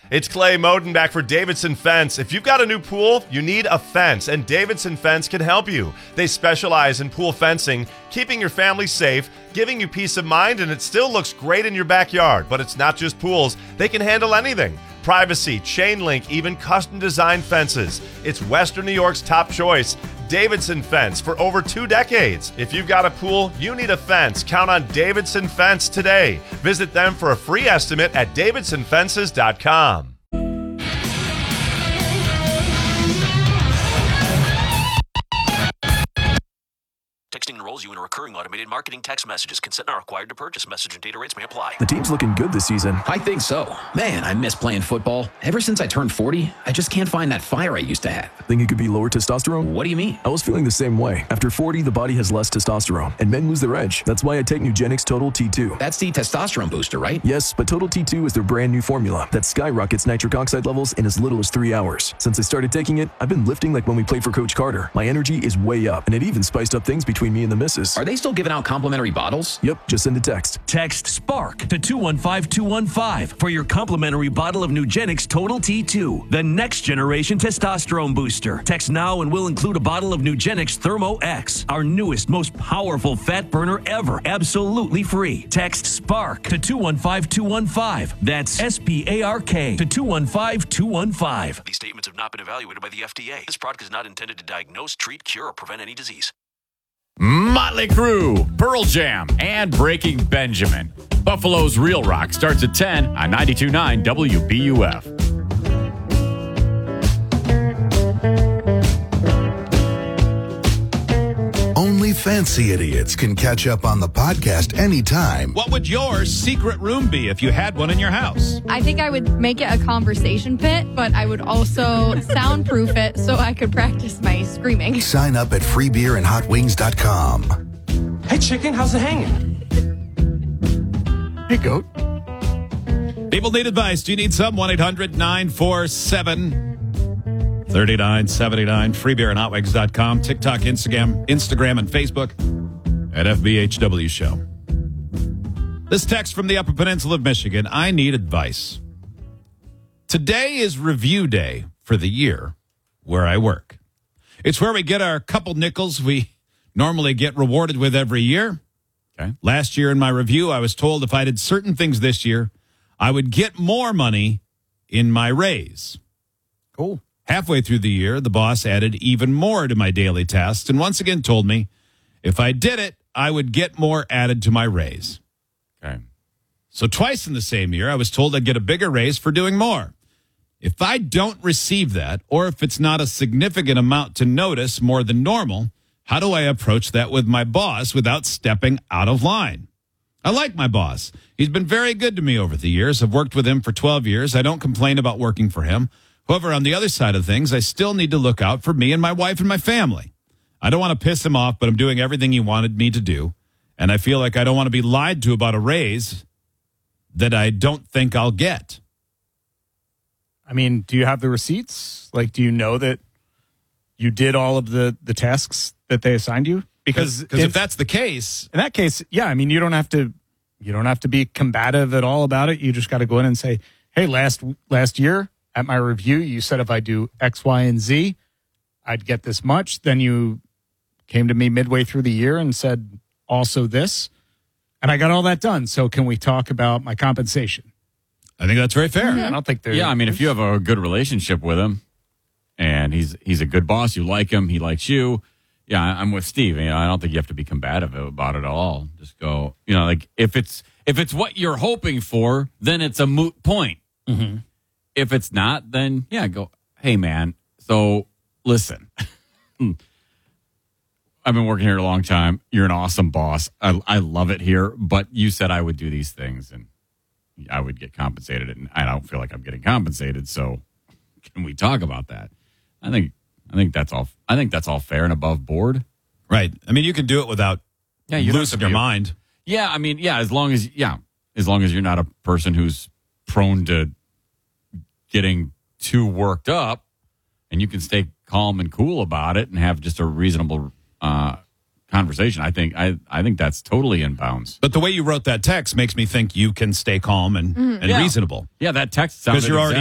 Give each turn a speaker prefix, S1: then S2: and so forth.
S1: It's Clay Moden back for Davidson Fence. If you've got a new pool, you need a fence, and Davidson Fence can help you. They specialize in pool fencing, keeping your family safe, giving you peace of mind, and it still looks great in your backyard. But it's not just pools. They can handle anything. Privacy, chain link, even custom designed fences. It's Western New York's top choice. Davidson Fence for over 2 decades. If you've got a pool, you need a fence. Count on Davidson Fence today. Visit them for a free estimate at davidsonfences.com.
S2: Texting enrolls you in a recurring automated marketing text messages. Consent not required to purchase. Message and data rates may apply.
S3: The team's looking good this season.
S4: I think so. Man, I miss playing football. Ever since I turned 40, I just can't find that fire I used to have.
S3: Think it could be lower testosterone?
S4: What do you mean?
S3: I was feeling the same way. After 40, the body has less testosterone, and men lose their edge. That's why I take Nugenix Total T2.
S4: That's the testosterone booster, right?
S3: Yes, but Total T2 is their brand new formula that skyrockets nitric oxide levels in as little as 3 hours. Since I started taking it, I've been lifting like when we played for Coach Carter. My energy is way up, and it even spiced up things between me and the missus.
S4: Are they still giving out complimentary bottles?
S3: Yep, just send a text.
S5: Text SPARK to 215-215 for your complimentary bottle of Nugenix Total T2, the next generation testosterone booster. Text now and we'll include a bottle of Nugenix Thermo X, our newest, most powerful fat burner ever, absolutely free. Text SPARK to 215-215. That's SPARK to 215-215.
S2: These statements have not been evaluated by the FDA. This product is not intended to diagnose, treat, cure, or prevent any disease.
S6: Motley Crue, Pearl Jam, and Breaking Benjamin. Buffalo's Real Rock starts at 10 on 92.9 WBUF.
S7: Only fancy idiots can catch up on the podcast anytime.
S8: What would your secret room be if you had one in your house?
S9: I think I would make it a conversation pit, but I would also soundproof it so I could practice my screaming.
S7: Sign up at freebeerandhotwings.com.
S10: Hey, chicken, how's it hanging?
S7: Hey, goat.
S8: People need advice. Do you need some? 1-800-947-3979. freebeerandhotwings.com. TikTok, Instagram, and Facebook at FBHW Show. This text from the Upper Peninsula of Michigan. I need advice. Today is review day for the year where I work. It's where we get our couple nickels we normally get rewarded with every year. Okay. Last year in my review, I was told if I did certain things this year, I would get more money in my raise.
S10: Cool.
S8: Halfway through the year, the boss added even more to my daily tasks and once again told me if I did it, I would get more added to my raise. Okay. So twice in the same year, I was told I'd get a bigger raise for doing more. If I don't receive that, or if it's not a significant amount to notice more than normal, how do I approach that with my boss without stepping out of line? I like my boss. He's been very good to me over the years. I've worked with him for 12 years. I don't complain about working for him. However, on the other side of things, I still need to look out for me and my wife and my family. I don't want to piss him off, but I'm doing everything he wanted me to do. And I feel like I don't want to be lied to about a raise that I don't think I'll get.
S10: I mean, do you have the receipts? Like, do you know that you did all of the tasks that they assigned you? Because
S8: if that's the case,
S10: in that case, yeah, I mean, you don't have to be combative at all about it. You just got to go in and say, hey, last year at my review, you said if I do X, Y, and Z, I'd get this much. Then you came to me midway through the year and said also this, and I got all that done. So can we talk about my compensation?
S8: I think that's very fair.
S10: I don't think
S6: I mean, if you have a good relationship with him and he's a good boss, you like him, he likes you. Yeah, I'm with Steve. You know, I don't think you have to be combative about it at all. Just go, you know, like if it's what you're hoping for, then it's a moot point.
S10: Mm-hmm.
S6: If it's not, then yeah, go, hey man, so listen. I've been working here a long time. You're an awesome boss. I love it here, but you said I would do these things and I would get compensated, and I don't feel like I'm getting compensated. So can we talk about that? I think that's all. I think that's all fair and above board.
S8: Right. I mean, you can do it without losing your mind.
S6: Yeah. I mean, yeah. As long as you're not a person who's prone to getting too worked up, and you can stay calm and cool about it and have just a reasonable conversation. I think that's totally in bounds.
S8: But the way you wrote that text makes me think you can stay calm and reasonable.
S6: Yeah, that text sounded
S8: because you're already